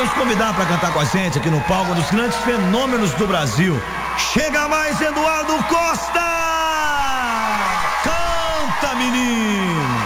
Vamos convidar para cantar com a gente aqui no palco um dos grandes fenômenos do Brasil. Chega mais, Eduardo Costa!